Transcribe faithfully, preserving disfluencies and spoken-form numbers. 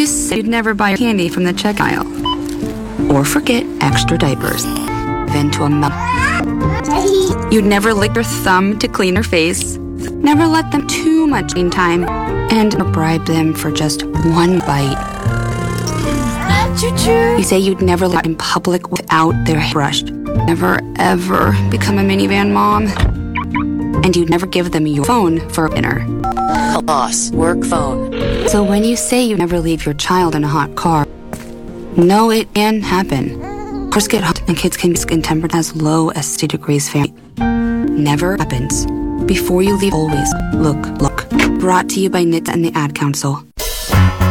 You say you'd never buy candy from the check aisle. Or forget extra diapers. Then to a mouth. You'd never lick your thumb to clean your face. Never let them too much screen time. And bribe them for just one bite. You say you'd never let in public without their hair brushed. Never, ever become a minivan mom. And you'd never give them your phone for dinner. Boss, work phone. So when you say you never leave your child in a hot car, no, it can happen. Cars get hot and kids can be skin tempered as low as sixty degrees Fahrenheit. Never happens. Before you leave, always look, look. Brought to you by N H T S A and the Ad Council.